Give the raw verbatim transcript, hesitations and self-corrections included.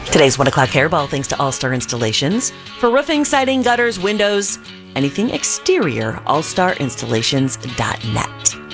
Today's one o'clock hairball thanks to All Star Installations. For roofing, siding, gutters, windows, anything exterior, all star installations dot net.